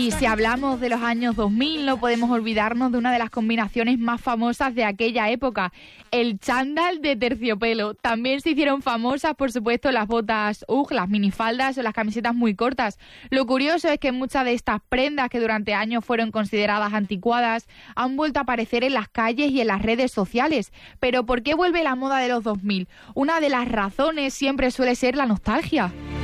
Y si hablamos de los años 2000, no podemos olvidarnos de una de las combinaciones más famosas de aquella época, el chándal de terciopelo. También se hicieron famosas, por supuesto, las botas UGG, las minifaldas o las camisetas muy cortas. Lo curioso es que muchas de estas prendas que durante años fueron consideradas anticuadas han vuelto a aparecer en las calles y en las redes sociales. Pero ¿por qué vuelve la moda de los 2000? Una de las razones siempre suele ser la nostalgia.